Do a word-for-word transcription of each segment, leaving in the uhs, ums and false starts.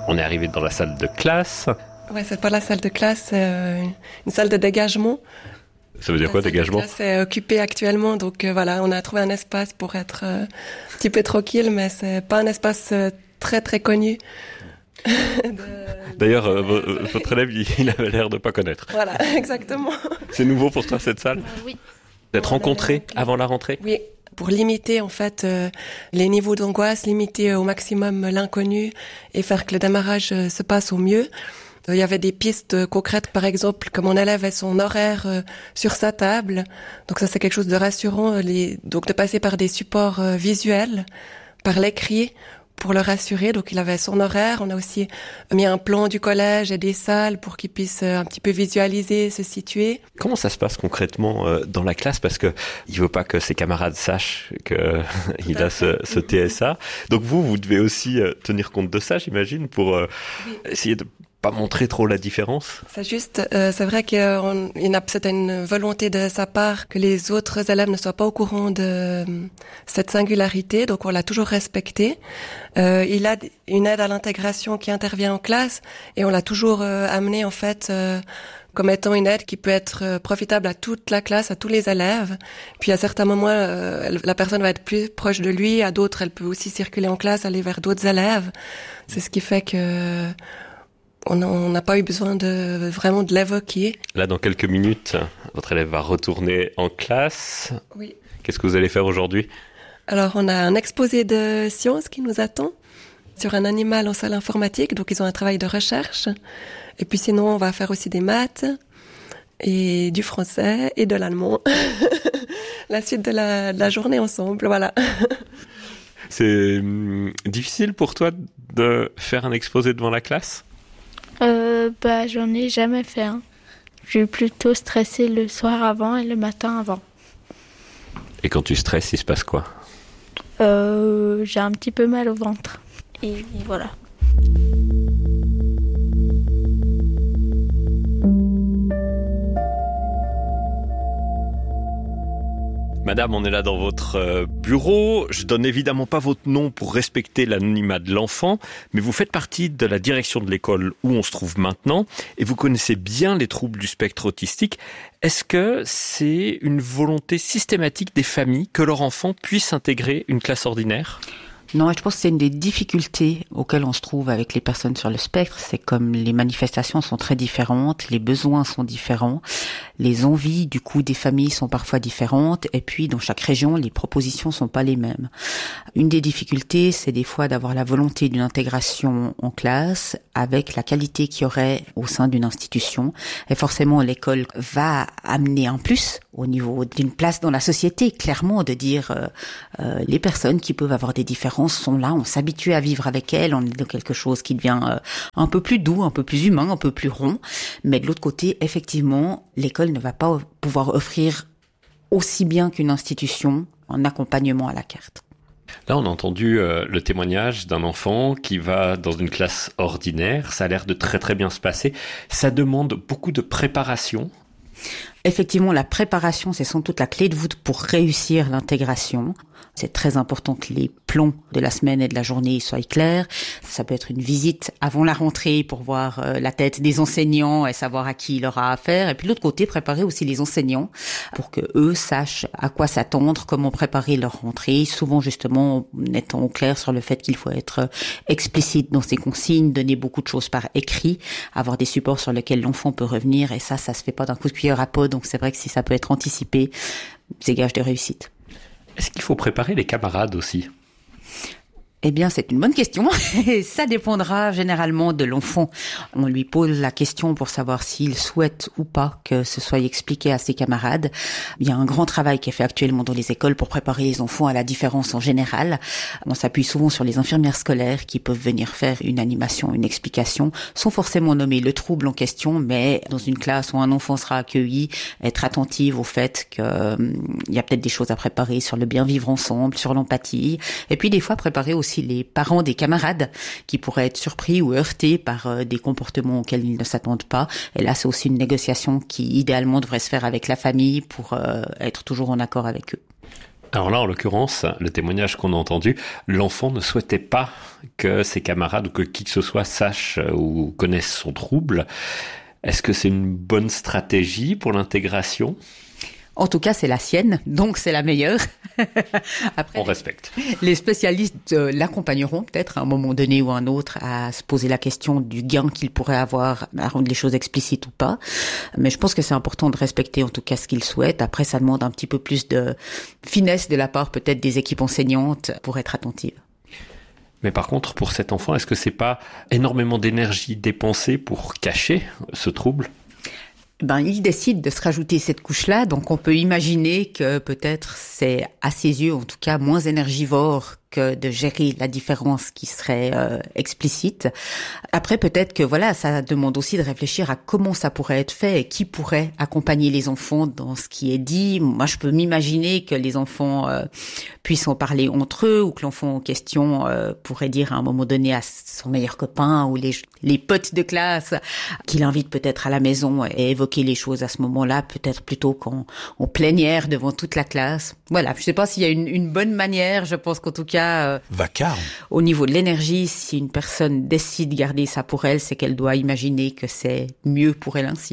On est arrivé dans la salle de classe. Ouais, c'est pas la salle de classe, c'est euh, une salle de dégagement. Ça veut dire quoi, dégagement? C'est occupé actuellement, donc euh, voilà, on a trouvé un espace pour être euh, un petit peu tranquille, mais c'est pas un espace euh, très très connu. de... D'ailleurs, euh, votre élève, il avait l'air de pas connaître. Voilà, exactement. C'est nouveau pour toi cette salle? euh, Oui. D'être rencontré avant la rentrée? Oui, pour limiter en fait euh, les niveaux d'angoisse, limiter au maximum l'inconnu et faire que le démarrage euh, se passe au mieux. Il y avait des pistes concrètes, par exemple, que mon élève ait son horaire euh, sur sa table. Donc ça, c'est quelque chose de rassurant. Les... Donc de passer par des supports euh, visuels, par l'écrit, pour le rassurer. Donc il avait son horaire. On a aussi mis un plan du collège et des salles pour qu'il puisse euh, un petit peu visualiser, se situer. Comment ça se passe concrètement euh, dans la classe? Parce que il veut pas que ses camarades sachent que il a ce, ce T S A. Donc vous, vous devez aussi euh, tenir compte de ça, j'imagine, pour euh, oui. essayer de pas montrer trop la différence. C'est juste, euh, c'est vrai qu'il y a c'était une volonté de sa part que les autres élèves ne soient pas au courant de euh, cette singularité, donc on l'a toujours respecté. Euh, il a une aide à l'intégration qui intervient en classe et on l'a toujours euh, amené en fait euh, comme étant une aide qui peut être euh, profitable à toute la classe, à tous les élèves. Puis à certains moments, euh, la personne va être plus proche de lui, à d'autres, elle peut aussi circuler en classe, aller vers d'autres élèves. C'est ce qui fait que on n'a pas eu besoin de vraiment de l'évoquer. Là, dans quelques minutes, votre élève va retourner en classe. Oui. Qu'est-ce que vous allez faire aujourd'hui? Alors, on a un exposé de sciences qui nous attend sur un animal en salle informatique. Donc, ils ont un travail de recherche. Et puis, sinon, on va faire aussi des maths et du français et de l'allemand. La suite de la, de la journée ensemble, voilà. C'est hum, difficile pour toi de faire un exposé devant la classe? Euh, bah, j'en ai jamais fait un. Je suis plutôt stressée le soir avant et le matin avant. Et quand tu stresses, il se passe quoi? Euh, j'ai un petit peu mal au ventre. Et, et voilà. Madame, on est là dans votre bureau. Je donne évidemment pas votre nom pour respecter l'anonymat de l'enfant, mais vous faites partie de la direction de l'école où on se trouve maintenant et vous connaissez bien les troubles du spectre autistique. Est-ce que c'est une volonté systématique des familles que leur enfant puisse intégrer une classe ordinaire ? Non, je pense que c'est une des difficultés auxquelles on se trouve avec les personnes sur le spectre. C'est comme les manifestations sont très différentes, les besoins sont différents, les envies du coup des familles sont parfois différentes, et puis dans chaque région, les propositions sont pas les mêmes. Une des difficultés, c'est des fois d'avoir la volonté d'une intégration en classe avec la qualité qu'il y aurait au sein d'une institution. Et forcément, l'école va amener un plus au niveau d'une place dans la société, clairement, de dire euh, euh, les personnes qui peuvent avoir des différences sont là, on s'habitue à vivre avec elles, on est dans quelque chose qui devient euh, un peu plus doux, un peu plus humain, un peu plus rond. Mais de l'autre côté, effectivement, l'école ne va pas pouvoir offrir aussi bien qu'une institution un accompagnement à la carte. Là, on a entendu euh, le témoignage d'un enfant qui va dans une classe ordinaire. Ça a l'air de très très bien se passer. Ça demande beaucoup de préparation. Effectivement, la préparation, c'est sans doute la clé de voûte pour réussir l'intégration. C'est très important que les plans de la semaine et de la journée soient clairs. Ça peut être une visite avant la rentrée pour voir euh, la tête des enseignants et savoir à qui il aura affaire. Et puis de l'autre côté, préparer aussi les enseignants pour que eux sachent à quoi s'attendre, comment préparer leur rentrée. Souvent, justement, en étant au clair sur le fait qu'il faut être explicite dans ses consignes, donner beaucoup de choses par écrit, avoir des supports sur lesquels l'enfant peut revenir. Et ça, ça se fait pas d'un coup de cuillère à peau. Donc c'est vrai que si ça peut être anticipé, c'est gage de réussite. Est-ce qu'il faut préparer les camarades aussi ? Eh bien, c'est une bonne question. Ça dépendra généralement de l'enfant. On lui pose la question pour savoir s'il souhaite ou pas que ce soit expliqué à ses camarades. Il y a un grand travail qui est fait actuellement dans les écoles pour préparer les enfants à la différence en général. On s'appuie souvent sur les infirmières scolaires qui peuvent venir faire une animation, une explication, sans forcément nommer le trouble en question, mais dans une classe où un enfant sera accueilli, être attentive au fait qu'il hum, y a peut-être des choses à préparer sur le bien vivre ensemble, sur l'empathie, et puis des fois préparer aussi les parents des camarades qui pourraient être surpris ou heurtés par euh, des comportements auxquels ils ne s'attendent pas. Et là, c'est aussi une négociation qui, idéalement, devrait se faire avec la famille pour euh, être toujours en accord avec eux. Alors là, en l'occurrence, le témoignage qu'on a entendu, l'enfant ne souhaitait pas que ses camarades ou que qui que ce soit sache ou connaisse son trouble. Est-ce que c'est une bonne stratégie pour l'intégration ? En tout cas, c'est la sienne, donc c'est la meilleure. Après, on respecte. Les spécialistes euh, l'accompagneront peut-être à un moment donné ou à un autre à se poser la question du gain qu'il pourrait avoir à rendre les choses explicites ou pas. Mais je pense que c'est important de respecter en tout cas ce qu'il souhaite. Après, ça demande un petit peu plus de finesse de la part peut-être des équipes enseignantes pour être attentives. Mais par contre, pour cet enfant, est-ce que c'est pas énormément d'énergie dépensée pour cacher ce trouble ? Ben, il décide de se rajouter cette couche-là, donc on peut imaginer que peut-être c'est, à ses yeux en tout cas, moins énergivore que de gérer la différence qui serait euh, explicite. Après, peut-être que voilà, ça demande aussi de réfléchir à comment ça pourrait être fait et qui pourrait accompagner les enfants dans ce qui est dit. Moi, je peux m'imaginer que les enfants euh, puissent en parler entre eux ou que l'enfant en question euh, pourrait dire à un moment donné à son meilleur copain ou les, les potes de classe qu'il invite peut-être à la maison et évoquer les choses à ce moment-là, peut-être plutôt qu'en en plénière devant toute la classe. Voilà, je sais pas s'il y a une, une bonne manière, je pense qu'en tout cas Euh, Vacarme. Au niveau de l'énergie, si une personne décide de garder ça pour elle, c'est qu'elle doit imaginer que c'est mieux pour elle ainsi.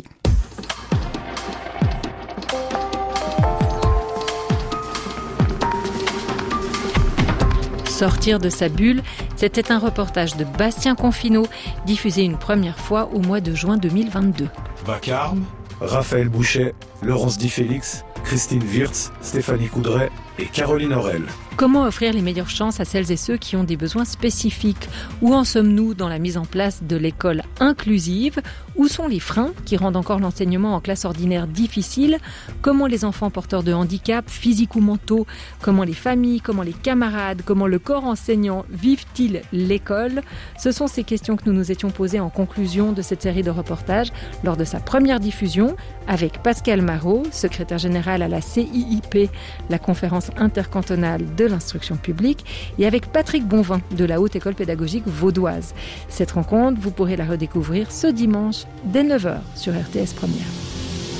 Sortir de sa bulle, c'était un reportage de Bastien Confineau, diffusé une première fois au mois de juin deux mille vingt-deux. Vacarme, Raphaël Bouchet, Laurence Di Félix, Christine Wirtz, Stéphanie Coudray et Caroline Aurel. Comment offrir les meilleures chances à celles et ceux qui ont des besoins spécifiques ? Où en sommes-nous dans la mise en place de l'école inclusive ? Où sont les freins qui rendent encore l'enseignement en classe ordinaire difficile ? Comment les enfants porteurs de handicap, physiques ou mentaux ? Comment les familles ? Comment les camarades ? Comment le corps enseignant vivent-ils l'école ? Ce sont ces questions que nous nous étions posées en conclusion de cette série de reportages lors de sa première diffusion avec Pascal Marot, secrétaire général à la C I I P, la conférence intercantonale de l'instruction publique, et avec Patrick Bonvin de la Haute École Pédagogique Vaudoise. Cette rencontre, vous pourrez la redécouvrir ce dimanche dès neuf heures sur R T S Première.